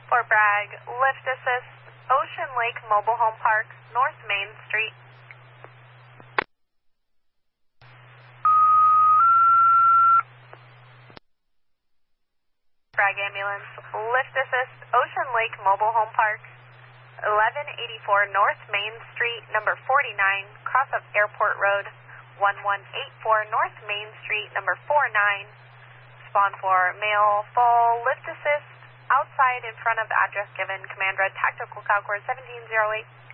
Fort Bragg, lift assist, Ocean Lake Mobile Home Park, North Main Street. Bragg ambulance, lift assist, Ocean Lake Mobile Home Park, 1184 North Main Street, number 49, cross of Airport Road, 1184 North Main Street, number 49. Spawn for male, full, lift assist, outside in front of address given, command red, tactical Calcord 1708.